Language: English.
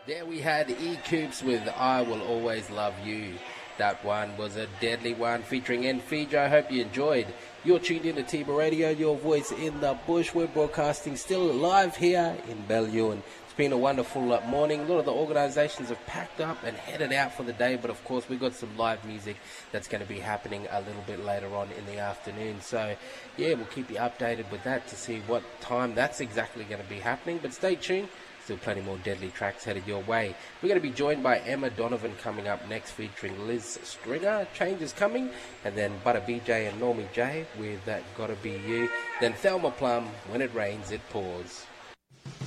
There we had E-Coops with I Will Always Love You. That one was a deadly one featuring Nfija. I hope you enjoyed. You're tuned in to Tiba Radio, your voice in the bush. We're broadcasting still live here in Belyuen. It's been a wonderful morning. A lot of the organisations have packed up and headed out for the day, but of course we've got some live music that's going to be happening a little bit later on in the afternoon. So yeah, we'll keep you updated with that to see what time that's exactly going to be happening. But stay tuned. Still plenty more deadly tracks headed your way. We're going to be joined by Emma Donovan coming up next, featuring Liz Stringer. Changes coming. And then Butter BJ and Normie J with That Gotta Be You. Then Thelma Plum, When It Rains, It Pours.